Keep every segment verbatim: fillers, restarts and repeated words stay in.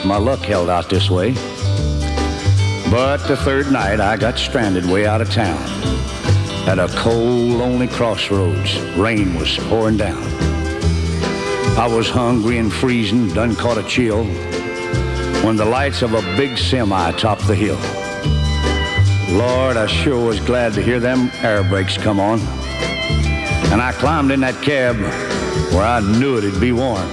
my luck held out this way. But the third night, I got stranded way out of town at a cold, lonely crossroads. Rain was pouring down. I was hungry and freezing, done caught a chill, when the lights of a big semi topped the hill. Lord, I sure was glad to hear them air brakes come on. And I climbed in that cab where I knew it'd be warm.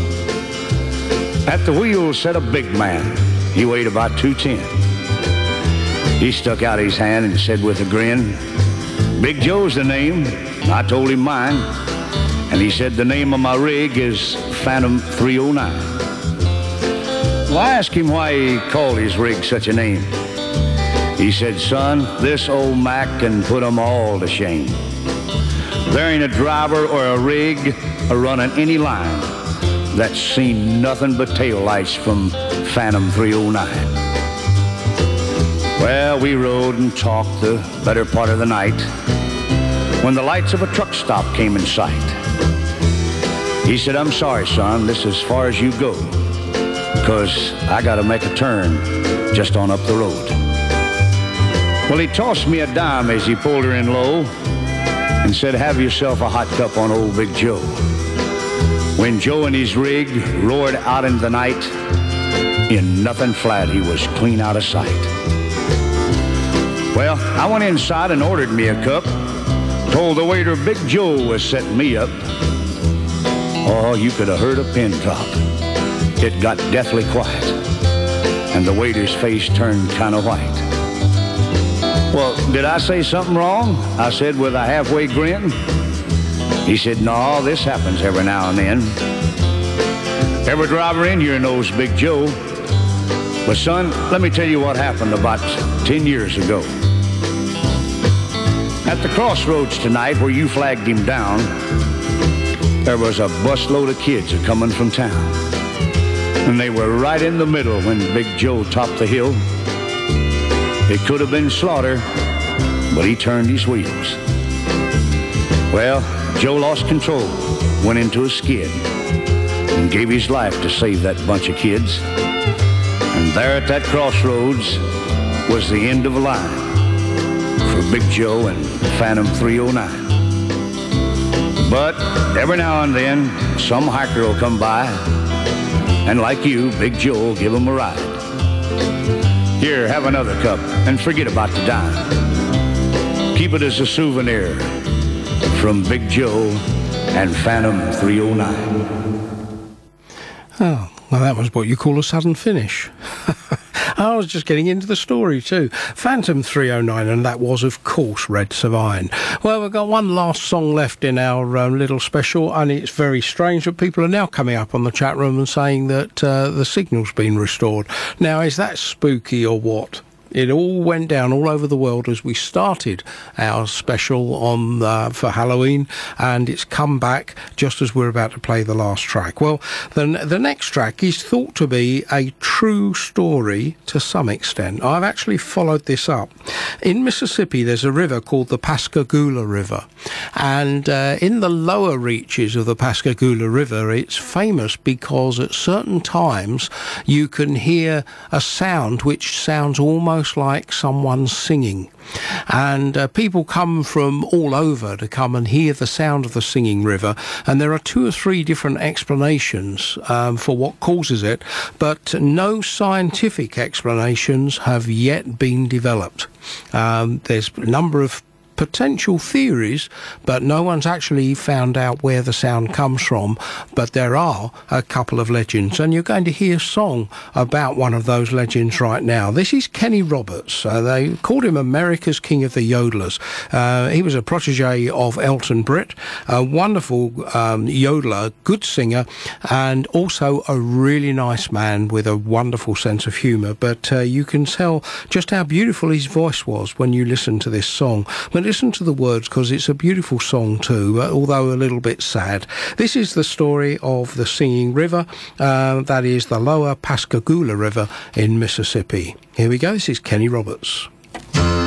At the wheel sat a big man. He weighed about two ten. He stuck out his hand and said with a grin, "Big Joe's the name." I told him mine. And he said the name of my rig is Phantom three oh nine. Well, I asked him why he called his rig such a name. He said, "Son, this old Mac can put 'em all to shame. There ain't a driver or a rig a running any line that's seen nothing but taillights from Phantom three oh nine. Well, we rode and talked the better part of the night when the lights of a truck stop came in sight. He said, "I'm sorry, son, this is as far as you go, 'cause I gotta make a turn just on up the road." Well, he tossed me a dime as he pulled her in low and said, "Have yourself a hot cup on old Big Joe." When Joe and his rig roared out into the night, in nothing flat, he was clean out of sight. Well, I went inside and ordered me a cup, told the waiter Big Joe was setting me up. Oh, you could have heard a pin drop. It got deathly quiet, and the waiter's face turned kind of white. "Well, did I say something wrong?" I said with a halfway grin. He said, "No, this happens every now and then. Every driver in here knows Big Joe. But son, let me tell you what happened about ten years ago. At the crossroads tonight where you flagged him down, there was a busload of kids a-coming from town. And they were right in the middle when Big Joe topped the hill. It could have been slaughter, but he turned his wheels. Well, Joe lost control, went into a skid, and gave his life to save that bunch of kids. And there at that crossroads was the end of a line for Big Joe and Phantom three oh nine. But every now and then, some hiker will come by, and like you, Big Joe will give him a ride. Here, have another cup, and forget about the dime. Keep it as a souvenir from Big Joe and Phantom three oh nine. Oh, well, that was what you call a sudden finish. I was just getting into the story too. Phantom three oh nine, and that was, of course, Red Savine. Well, we've got one last song left in our um, little special, and it's very strange that people are now coming up on the chat room and saying that uh, the signal's been restored. Now, is that spooky or what? It all went down all over the world as we started our special on uh, for Halloween, and it's come back just as we're about to play the last track. Well, the, the next track is thought to be a true story to some extent. I've actually followed this up. In Mississippi, there's a river called the Pascagoula River, and uh, in the lower reaches of the Pascagoula River, it's famous because at certain times you can hear a sound which sounds almost like someone singing, and uh, people come from all over to come and hear the sound of the singing river, and there are two or three different explanations um, for what causes it, but no scientific explanations have yet been developed. Um, there's a number of potential theories, but no one's actually found out where the sound comes from. But there are a couple of legends, and you're going to hear a song about one of those legends right now. This is Kenny Roberts. Uh, they called him America's King of the Yodelers. Uh, he was a protege of Elton Britt, a wonderful um, yodeler, good singer, and also a really nice man with a wonderful sense of humour. But uh, you can tell just how beautiful his voice was when you listen to this song. But listen to the words, because it's a beautiful song too, uh, although a little bit sad. This is the story of the Singing River, uh, that is the lower Pascagoula River in Mississippi. Here we go, this is Kenny Roberts.